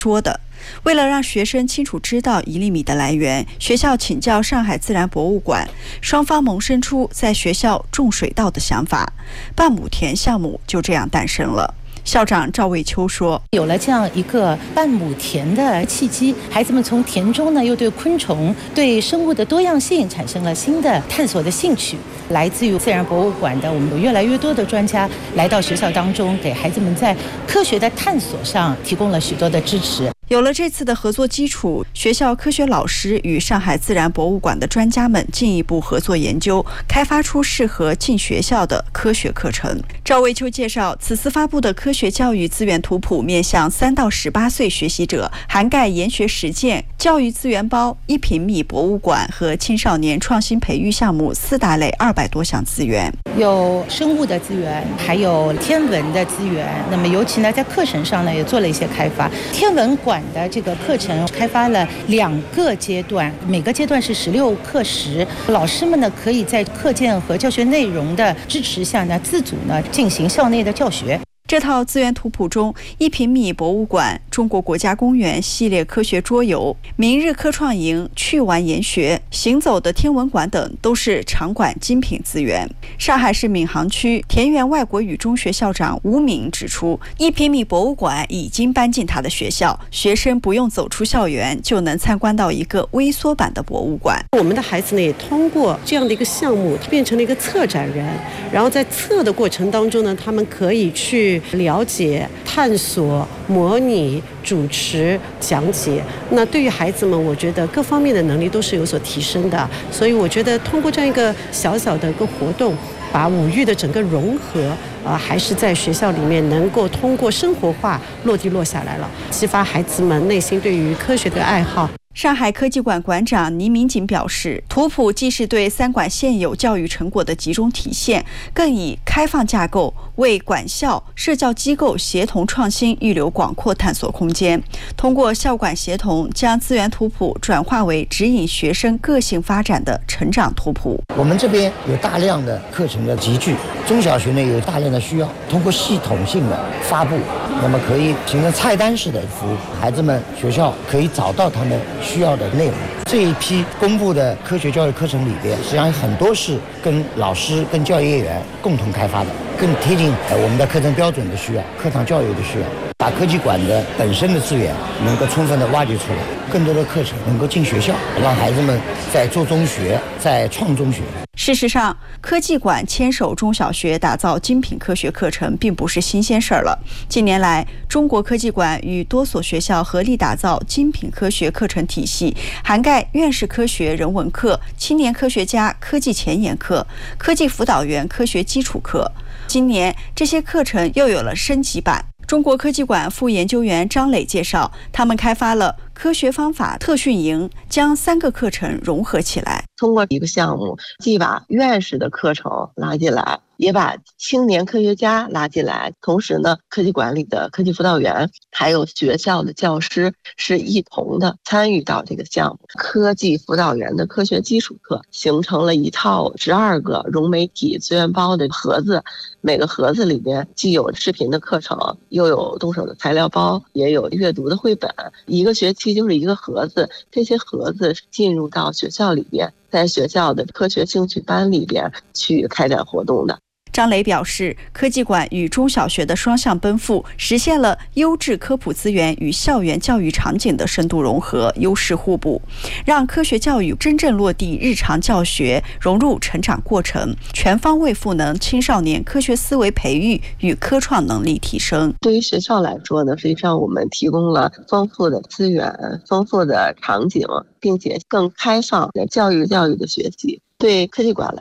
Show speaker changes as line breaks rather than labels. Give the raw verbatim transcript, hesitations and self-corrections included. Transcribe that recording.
说的。为了让学生清楚知道一粒米的来源，学校请教上海自然博物馆，双方萌生出在学校种水稻的想法，半亩田项目就这样诞生了。校长赵卫秋说，
有了这样一个半亩田的契机，孩子们从田中呢又对昆虫、对生物的多样性产生了新的探索的兴趣。来自于自然博物馆的我们有越来越多的专家来到学校当中，给孩子们在科学的探索上提供了许多的支持。
有了这次的合作基础，学校科学老师与上海自然博物馆的专家们进一步合作研究，开发出适合进学校的科学课程。赵卫秋介绍，此次发布的科学教育资源图谱面向三到十八岁学习者，涵盖研学实践、教育资源包、一平米博物馆和青少年创新培育项目四大类二百多项资源，
有生物的资源，还有天文的资源。那么尤其呢，在课程上呢，也做了一些开发。天文馆的这个课程开发了两个阶段，每个阶段是十六课时，老师们呢可以在课件和教学内容的支持下呢，自主呢进行校内的教学。
这套资源图谱中，一平米博物馆、中国国家公园系列科学桌游、明日科创营、趣玩研学、行走的天文馆等都是场馆精品资源。上海市闵行区田园外国语中学校长吴敏指出，一平米博物馆已经搬进他的学校，学生不用走出校园就能参观到一个微缩版的博物馆。
我们的孩子呢，也通过这样的一个项目变成了一个策展人，然后在策的过程当中呢，他们可以去了解、探索、模拟、主持、讲解。那对于孩子们，我觉得各方面的能力都是有所提升的。所以我觉得通过这样一个小小的一个活动，把五育的整个融合，呃，还是在学校里面能够通过生活化落地落下来了，激发孩子们内心对于科学的爱好。
上海科技馆馆长倪明景表示，图谱既是对三馆现有教育成果的集中体现，更以开放架构为管校、社教机构协同创新预留广阔探索空间。通过校管协同，将资源图谱转化为指引学生个性发展的成长图谱。
我们这边有大量的课程的集聚，中小学呢有大量的需要，通过系统性的发布，那么可以形成菜单式的服务，孩子们学校可以找到他们需要的内容。这一批公布的科学教育课程里边，实际上很多是跟老师、跟教育业员共同开发的，更贴近我们的课程标准的需要、课堂教育的需要，把科技馆的本身的资源能够充分的挖掘出来，更多的课程能够进学校，让孩子们在做中学、在创中学。
事实上，科技馆牵手中小学打造精品科学课程并不是新鲜事儿了。近年来，中国科技馆与多所学校合力打造精品科学课程体系，涵盖院士科学人文课、青年科学家科技前沿课、科技辅导员科学基础课。今年，这些课程又有了升级版。中国科技馆副研究员张磊介绍，他们开发了科学方法特训营，将三个课程融合起来。
通过一个项目，既把院士的课程拉进来，也把青年科学家拉进来，同时呢，科技馆里的科技辅导员还有学校的教师是一同的参与到这个项目。科技辅导员的科学基础课形成了一套十二个融媒体资源包的盒子，每个盒子里边既有视频的课程，又有动手的材料包，也有阅读的绘本，一个学期就是一个盒子。这些盒子进入到学校里边，在学校的科学兴趣班里边去开展活动的。
张磊表示，科技馆与中小学的双向奔赴，实现了优质科普资源与校园教育场景的深度融合、优势互补，让科学教育真正落地日常教学，融入成长过程，全方位赋能青少年科学思维培育与科创能力提升。
对于学校来说呢，实际上我们提供了丰富的资源、丰富的场景，并且更开放的教育教育的学习。对科技馆来